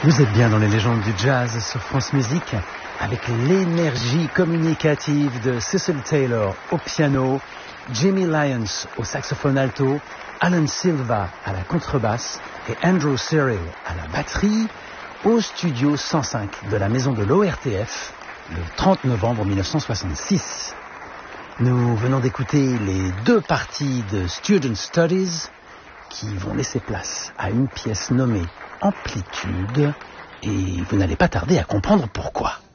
Vous êtes bien dans les légendes du jazz sur France Musique, avec l'énergie communicative de Cecil Taylor au piano, Jimmy Lyons au saxophone alto, Alan Silva à la contrebasse et Andrew Cyril à la batterie, au studio 105 de la maison de l'ORTF, le 30 novembre 1966. Nous venons d'écouter les deux parties de Student Studies qui vont laisser place à une pièce nommée Amplitude, et vous n'allez pas tarder à comprendre pourquoi.